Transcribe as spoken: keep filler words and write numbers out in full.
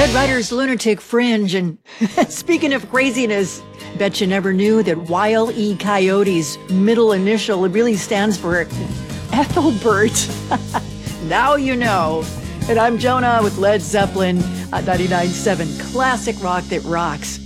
Red Rider's Lunatic Fringe. And speaking of craziness, bet you never knew that Wile E. Coyote's middle initial really stands for Ethelbert. Now you know. And I'm Jonah with Led Zeppelin, uh, ninety-nine point seven classic rock that rocks.